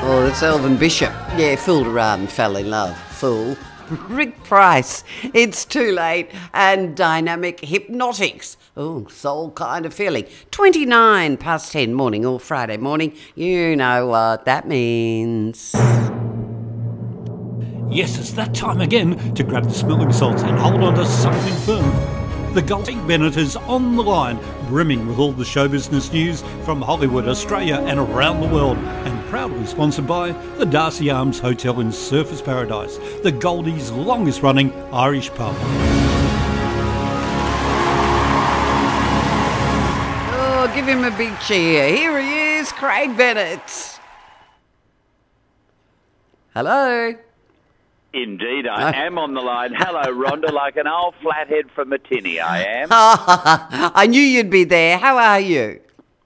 Oh, that's Elvin Bishop. Yeah, fooled around and fell in love. Fool. Rick Price. It's Too Late and Dynamic Hypnotics. Oh, soul kind of feeling. 29 past 10 morning or Friday morning. You know what that means. Yes, it's that time again to grab the smelling salts and hold on to something firm. The Goldie Bennett is on the line, brimming with all the show business news from Hollywood, Australia and around the world, and proudly sponsored by the Darcy Arms Hotel in Surfers Paradise, the Goldie's longest running Irish pub. Oh, give him a big cheer. Here he is, Craig Bennett. Hello. Indeed, I am on the line. Hello, Rhonda, like an old flathead from Matini, I am. I knew you'd be there. How are you?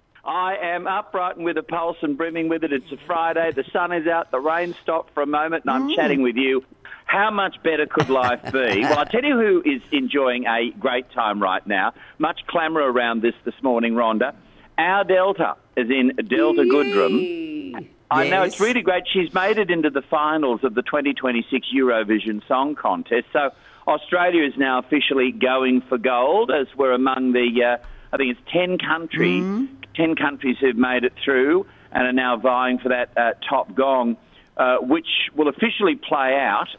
I am upright and with a pulse and brimming with it. It's a Friday, the sun is out, the rain stopped for a moment, and I'm chatting with you. How much better could life be? Well, I'll tell you who is enjoying a great time right now. Much clamour around this morning, Rhonda. Our Delta, as in Delta Goodrem. I know, it's really great. She's made it into the finals of the 2026 Eurovision Song Contest. So Australia is now officially going for gold, as we're among the, I think it's 10 countries, 10 countries who've made it through and are now vying for that top gong, which will officially play out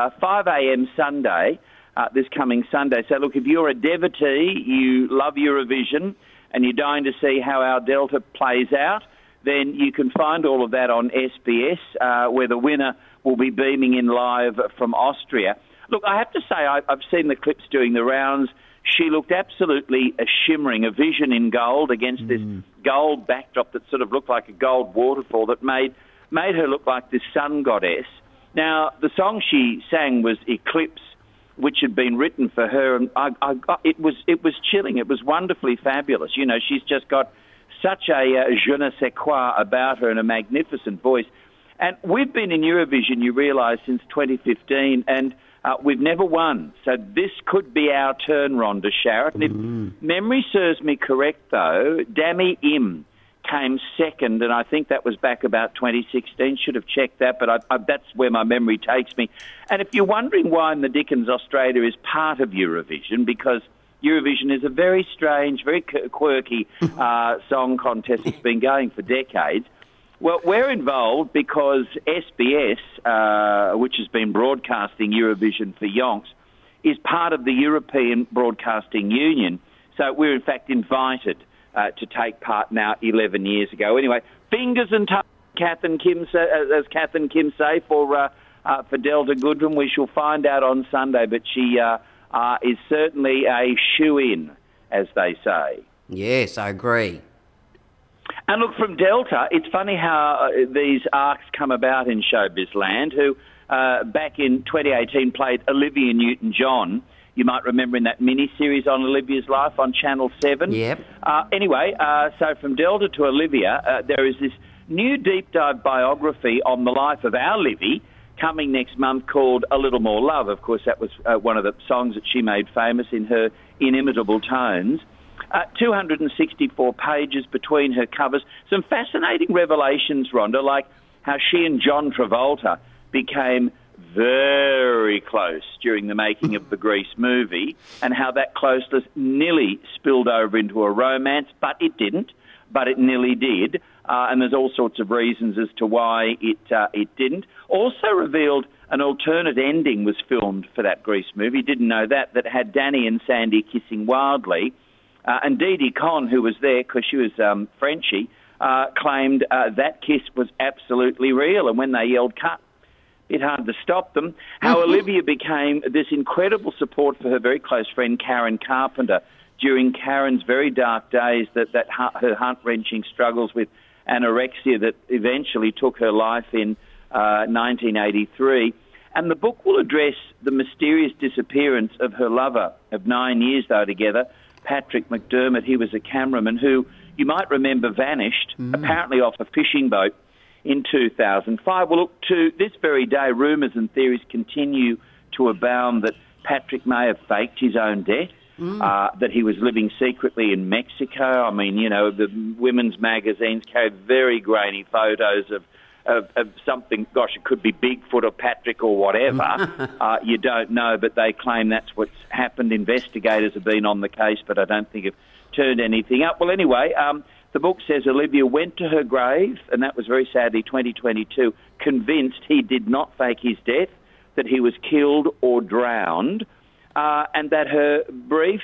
5 a.m. Sunday, this coming Sunday. So look, if you're a devotee, you love Eurovision, and you're dying to see how our Delta plays out, then you can find all of that on SBS, where the winner will be beaming in live from Austria. Look, I have to say, I've seen the clips doing the rounds. She looked absolutely shimmering, a vision in gold against this gold backdrop that sort of looked like a gold waterfall that made her look like this sun goddess. Now, the song she sang was Eclipse, which had been written for her, and it was chilling. It was wonderfully fabulous. You know, she's just got such a je ne sais quoi about her and a magnificent voice. And we've been in Eurovision, you realise, since 2015, and we've never won. So this could be our turn, Rhonda Sharrett. And if memory serves me correct, though, Dami Im came second, and I think that was back about 2016. Should have checked that, but that's where my memory takes me. And if you're wondering why in the Dickens Australia is part of Eurovision, because Eurovision is a very strange, very quirky song contest that's been going for decades. Well, we're involved because SBS, which has been broadcasting Eurovision for yonks, is part of the European Broadcasting Union. So we're, in fact, invited to take part now 11 years ago. Anyway, fingers and toes, as Kath and Kim say, for Delta Goodrem. We shall find out on Sunday, but she is certainly a shoe-in, as they say. Yes, I agree. And look, from Delta, it's funny how these arcs come about in showbiz land, who back in 2018 played Olivia Newton-John. You might remember in that mini-series on Olivia's life on Channel 7. Yep. Anyway, so from Delta to Olivia, there is this new deep dive biography on the life of our Livy, coming next month, called A Little More Love. Of course, that was one of the songs that she made famous in her inimitable tones. 264 pages between her covers. Some fascinating revelations, Rhonda, like how she and John Travolta became very close during the making of the Grease movie, and how that closeness nearly spilled over into a romance, but it didn't, but it nearly did. And there's all sorts of reasons as to why it didn't. Also revealed an alternate ending was filmed for that Grease movie. Didn't know that had Danny and Sandy kissing wildly. And Didi Conn, who was there because she was Frenchie, claimed that kiss was absolutely real. And when they yelled cut, it's hard to stop them. How Olivia became this incredible support for her very close friend Karen Carpenter during Karen's very dark days, that her heart-wrenching struggles with anorexia that eventually took her life in 1983. And the book will address the mysterious disappearance of her lover of 9 years, though, together, Patrick McDermott. He was a cameraman who, you might remember, vanished, apparently off a fishing boat in 2005. Well, look, to this very day, rumours and theories continue to abound that Patrick may have faked his own death, that he was living secretly in Mexico. I mean, you know, the women's magazines carried very grainy photos of of something. Gosh, it could be Bigfoot or Patrick or whatever. You don't know, but they claim that's what's happened. Investigators have been on the case, but I don't think have turned anything up. Well, anyway, the book says Olivia went to her grave, and that was very sadly 2022, convinced he did not fake his death, that he was killed or drowned, and that her brief,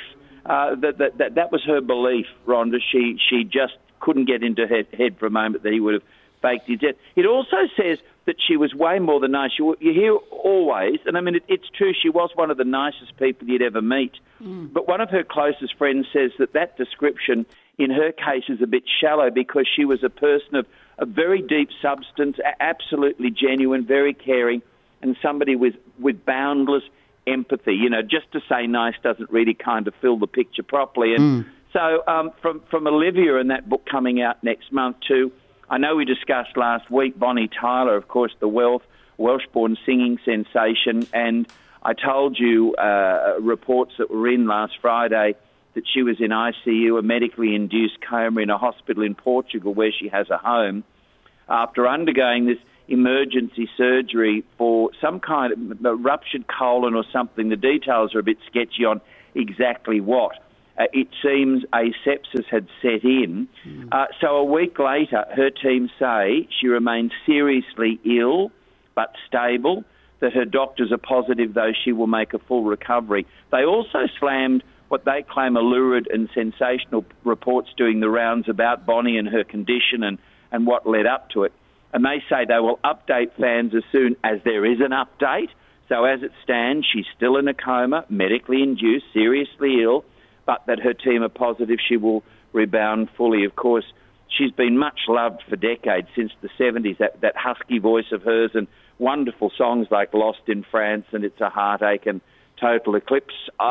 that was her belief, Rhonda. She just couldn't get into her head for a moment that he would have faked his death. It also says that she was way more than nice. You hear always, and I mean, it's true, she was one of the nicest people you'd ever meet. But one of her closest friends says that description in her case is a bit shallow because she was a person of a very deep substance, absolutely genuine, very caring, and somebody with boundless empathy. You know, just to say nice doesn't really kind of fill the picture properly. And so from Olivia and that book coming out next month too, I know we discussed last week Bonnie Tyler, of course, the Welsh-born singing sensation, and I told you reports that were in last Friday that she was in ICU, a medically induced coma in a hospital in Portugal where she has a home, after undergoing this emergency surgery for some kind of ruptured colon or something. The details are a bit sketchy on exactly what. It seems a sepsis had set in. So a week later, her team say she remains seriously ill but stable, that her doctors are positive, though, she will make a full recovery. They also slammed what they claim are lurid and sensational reports doing the rounds about Bonnie and her condition and what led up to it. And they say they will update fans as soon as there is an update. So as it stands, she's still in a coma, medically induced, seriously ill, but that her team are positive she will rebound fully. Of course, she's been much loved for decades, since the 70s, that husky voice of hers, and wonderful songs like Lost in France and It's a Heartache and Total Eclipse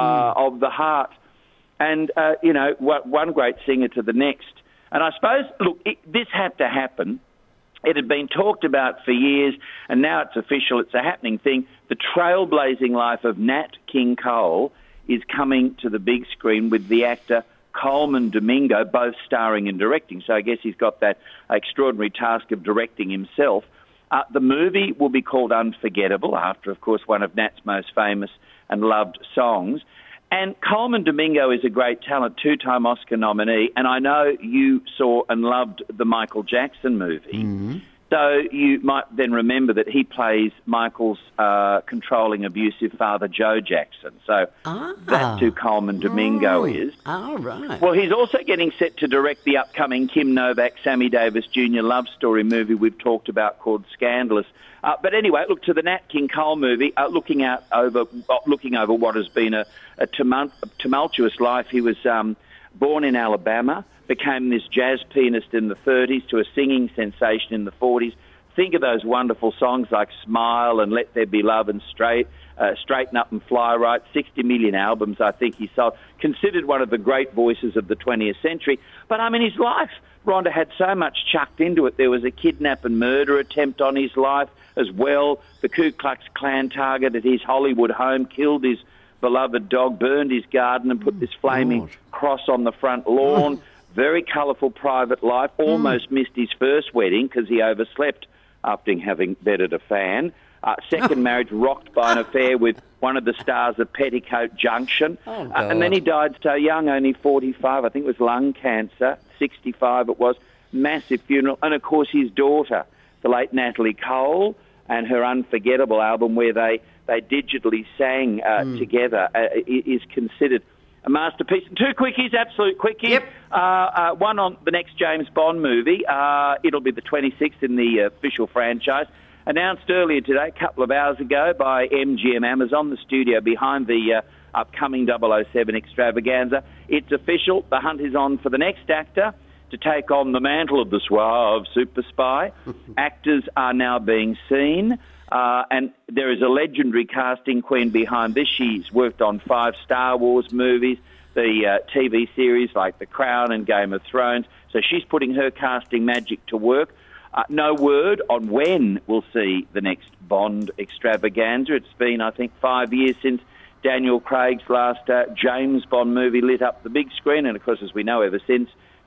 of the Heart. And, you know, one great singer to the next. And I suppose, look, this had to happen. It had been talked about for years, and now it's official. It's a happening thing. The trailblazing life of Nat King Cole is coming to the big screen with the actor Colman Domingo, both starring and directing. So I guess he's got that extraordinary task of directing himself. The movie will be called Unforgettable, after, of course, one of Nat's most famous and loved songs. And Colman Domingo is a great talent, two-time Oscar nominee, and I know you saw and loved the Michael Jackson movie. So you might then remember that he plays Michael's controlling, abusive father, Joe Jackson. So that's who Colman Domingo is. Oh, right. Well, he's also getting set to direct the upcoming Kim Novak, Sammy Davis Jr. love story movie we've talked about called Scandalous. But anyway, look, to the Nat King Cole movie, looking over what has been a tumultuous life. He was born in Alabama, became this jazz pianist in the 30s to a singing sensation in the 40s. Think of those wonderful songs like Smile and Let There Be Love and Straighten Up and Fly Right. 60 million albums, I think he sold. Considered one of the great voices of the 20th century. But, I mean, his life, Rhonda, had so much chucked into it. There was a kidnap and murder attempt on his life as well. The Ku Klux Klan targeted his Hollywood home, killed his beloved dog, burned his garden and put this flaming cross on the front lawn. Very colourful private life. Almost missed his first wedding because he overslept after having bedded a fan. Second marriage rocked by an affair with one of the stars of Petticoat Junction. And then he died so young, only 45. I think it was lung cancer. 65 it was. Massive funeral. And, of course, his daughter, the late Natalie Cole, and her Unforgettable album where they digitally sang together is considered a masterpiece. And two quickies, absolute quickies. Yep. One on the next James Bond movie. It'll be the 26th in the official franchise. Announced earlier today, a couple of hours ago, by MGM Amazon, the studio behind the upcoming 007 extravaganza. It's official. The hunt is on for the next actor to take on the mantle of the suave super spy. Actors are now being seen. And there is a legendary casting queen behind this. She's worked on 5 Star Wars movies, the TV series like The Crown and Game of Thrones. So she's putting her casting magic to work. No word on when we'll see the next Bond extravaganza. It's been, I think, 5 years since Daniel Craig's last James Bond movie lit up the big screen. And, of course, as we know, ever since,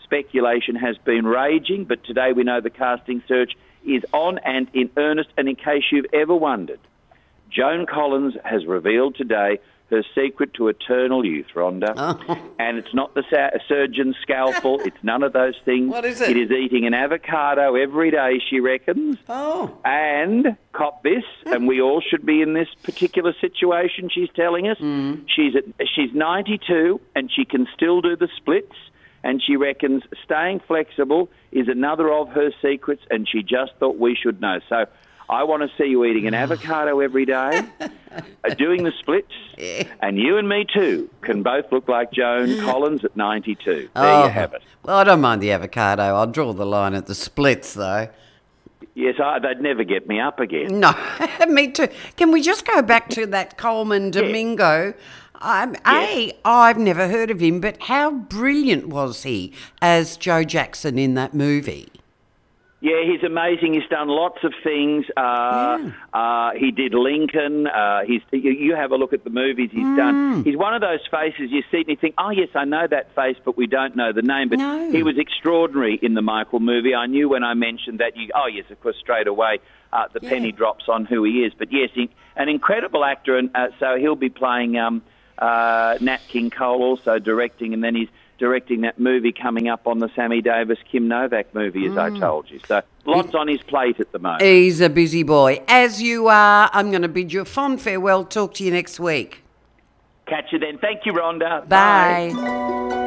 speculation has been raging, but today we know the casting search is on and in earnest. And in case you've ever wondered, Joan Collins has revealed today her secret to eternal youth, Rhonda. Oh. And it's not the surgeon's scalpel. It's none of those things. What is it? It is eating an avocado every day, she reckons. Oh. And, cop this, and we all should be in this particular situation, she's telling us. She's 92 and she can still do the splits. And she reckons staying flexible is another of her secrets, and she just thought we should know. So I want to see you eating an avocado every day, doing the splits, and you and me too can both look like Joan Collins at 92. There you have it. Well, I don't mind the avocado. I'll draw the line at the splits, though. Yes, they'd never get me up again. No, me too. Can we just go back to that Coleman Domingo? I've never heard of him, but how brilliant was he as Joe Jackson in that movie? Yeah, he's amazing. He's done lots of things. He did Lincoln. You have a look at the movies he's done. He's one of those faces you see and you think, oh, yes, I know that face, but we don't know the name. But he was extraordinary in the Michael movie. I knew when I mentioned that. Yes, of course, straight away the penny drops on who he is. But, yes, an incredible actor, and so he'll be playing Nat King Cole, also directing, and then he's directing that movie coming up on the Sammy Davis, Kim Novak movie, as I told you. So lots on his plate at the moment. He's a busy boy. As you are, I'm going to bid you a fond farewell. Talk to you next week. Catch you then. Thank you, Rhonda. Bye.